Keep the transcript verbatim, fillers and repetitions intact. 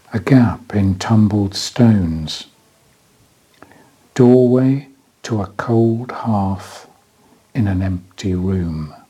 a gap in tumbled stones, doorway to a cold hearth in an empty room.